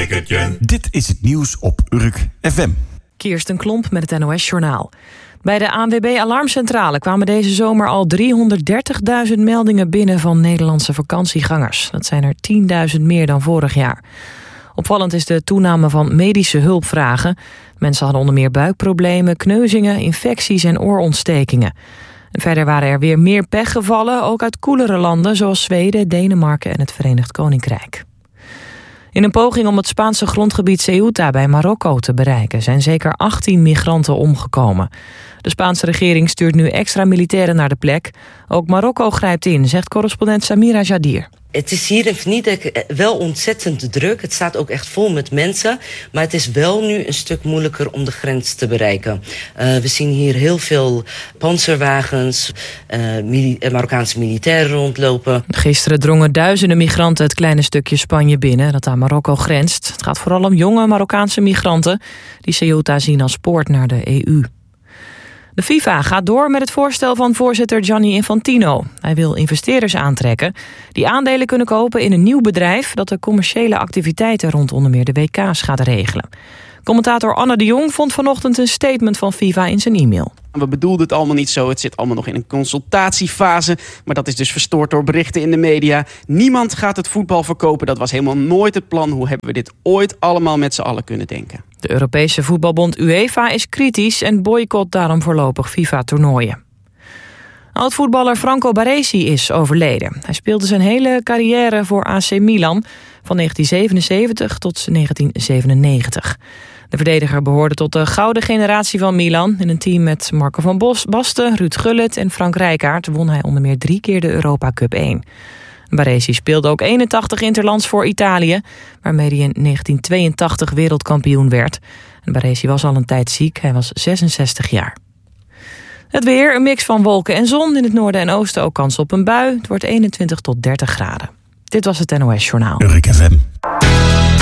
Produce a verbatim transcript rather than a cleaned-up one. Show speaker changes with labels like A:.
A: stickertje.
B: Dit is het nieuws op Urk F M.
C: Kirsten Klomp met het N O S-journaal. Bij de A N W B-alarmcentrale kwamen deze zomer al driehonderddertigduizend meldingen binnen van Nederlandse vakantiegangers. Dat zijn er tienduizend meer dan vorig jaar. Opvallend is de toename van medische hulpvragen. Mensen hadden onder meer buikproblemen, kneuzingen, infecties en oorontstekingen. En verder waren er weer meer pechgevallen, ook uit koelere landen zoals Zweden, Denemarken en het Verenigd Koninkrijk. In een poging om het Spaanse grondgebied Ceuta bij Marokko te bereiken zijn zeker achttien migranten omgekomen. De Spaanse regering stuurt nu extra militairen naar de plek. Ook Marokko grijpt in, zegt correspondent Samira Jadir.
D: Het is hier in Venedig wel ontzettend druk. Het staat ook echt vol met mensen. Maar het is wel nu een stuk moeilijker om de grens te bereiken. Uh, we zien hier heel veel panzerwagens, uh, mili- Marokkaanse militairen rondlopen.
C: Gisteren drongen duizenden migranten het kleine stukje Spanje binnen dat aan Marokko grenst. Het gaat vooral om jonge Marokkaanse migranten die Ceuta zien als poort naar de E U. De FIFA gaat door met het voorstel van voorzitter Gianni Infantino. Hij wil investeerders aantrekken die aandelen kunnen kopen in een nieuw bedrijf dat de commerciële activiteiten rond onder meer de W K's gaat regelen. Commentator Anne de Jong vond vanochtend een statement van FIFA in zijn e-mail.
E: We bedoelden het allemaal niet zo. Het zit allemaal nog in een consultatiefase. Maar dat is dus verstoord door berichten in de media. Niemand gaat het voetbal verkopen. Dat was helemaal nooit het plan. Hoe hebben we dit ooit allemaal met z'n allen kunnen denken?
C: De Europese voetbalbond UEFA is kritisch en boycott daarom voorlopig FIFA-toernooien. Oud-voetballer Franco Baresi is overleden. Hij speelde zijn hele carrière voor A C Milan van negentien zevenenzeventig tot negentien zevenennegentig. De verdediger behoorde tot de gouden generatie van Milan. In een team met Marco van Bos, Basten, Ruud Gullit en Frank Rijkaard won hij onder meer drie keer de Europa Cup één. Baresi speelde ook eenentachtig interlands voor Italië, waarmee hij in negentien tweeëntachtig wereldkampioen werd. En Baresi was al een tijd ziek, hij was zesenzestig jaar. Het weer, een mix van wolken en zon. In het noorden en oosten ook kans op een bui. Het wordt eenentwintig tot dertig graden. Dit was het N O S-journaal.
B: Urk F M.